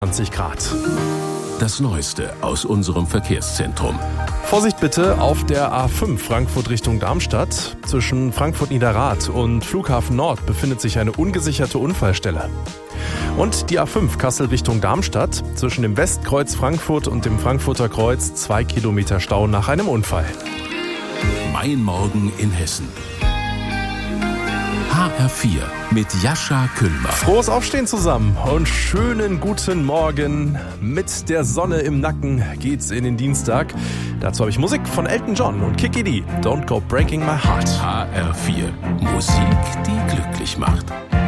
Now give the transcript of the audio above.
20 Grad. Das Neueste aus unserem Verkehrszentrum. Vorsicht bitte auf der A5 Frankfurt Richtung Darmstadt. Zwischen Frankfurt-Niederrad und Flughafen Nord befindet sich eine ungesicherte Unfallstelle. Und die A5 Kassel Richtung Darmstadt. Zwischen dem Westkreuz Frankfurt und dem Frankfurter Kreuz 2 Kilometer Stau nach einem Unfall. Mein Morgen in Hessen. HR4 mit Jascha Küllmer. Frohes Aufstehen zusammen und schönen guten Morgen. Mit der Sonne im Nacken geht's in den Dienstag. Dazu habe ich Musik von Elton John und Kiki D. Don't Go Breaking My Heart. HR4. Musik, die glücklich macht.